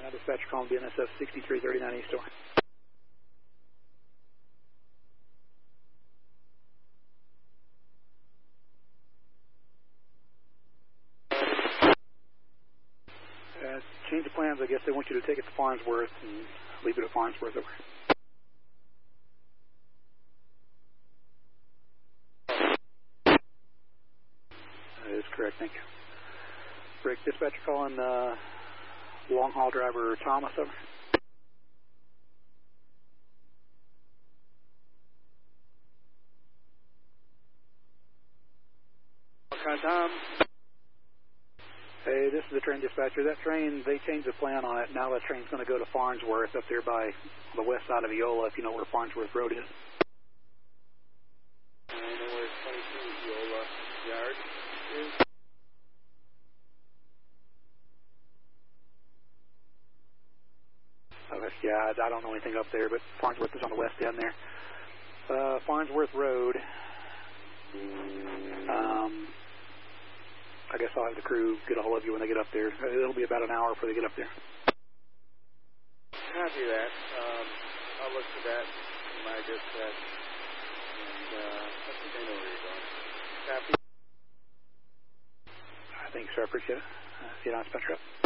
Dispatcher calling BNSF 6339 East Door. Change of plans. I guess they want you to take it to Farnsworth and leave it at Farnsworth. Over. That is correct. Thank you. Rick, dispatcher calling long haul driver Thomas. Over. Okay, Tom. Hey, this is the train dispatcher. That train, they changed the plan on it. Now that train's going to go to Farnsworth up there by the west side of Eola, if you know where Farnsworth Road is. I know where 22 Eola Yard is. Okay, yeah, I don't know anything up there, but Farnsworth is on the west end there. Farnsworth Road. I guess I'll have the crew get a hold of you when they get up there. It'll be about an hour before they get up there. Copy that. I'll look for that in my dispatch. And I think they know where you're going. Copy. Thanks, sir. I appreciate it. See you on dispatcher up.